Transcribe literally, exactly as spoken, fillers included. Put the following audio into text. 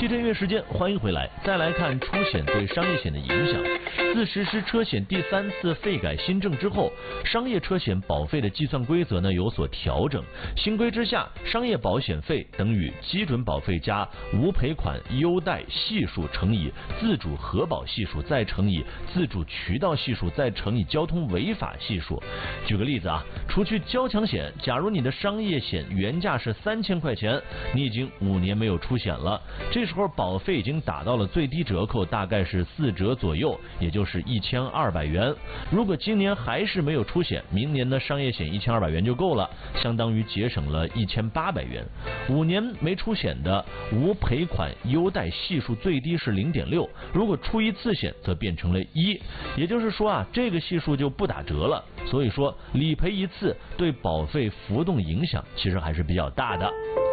提振乐时间，欢迎回来。再来看出险对商业险的影响。自实施车险第三次费改新政之后，商业车险保费的计算规则呢有所调整。新规之下，商业保险费等于基准保费加无赔款优待系数乘以自主核保系数，再乘以自主渠道系数，再乘以交通违法系数。举个例子啊，除去交强险，假如你的商业险原价是三千块钱，你已经五年没有出险了，这时候保费已经打到了最低折扣，大概是四折左右，也就是一千二百元。如果今年还是没有出险，明年的商业险一千二百元就够了，相当于节省了一千八百元。五年没出险的无赔款优待系数最低是零点六，如果出一次险则变成了一，也就是说啊，这个系数就不打折了。所以说理赔一次对保费浮动影响其实还是比较大的。